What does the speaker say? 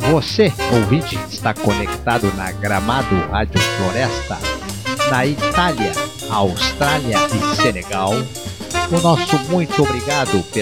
Você, ouvinte, está conectado na Gramado Rádio Floresta, na Itália, Austrália e Senegal. O nosso muito obrigado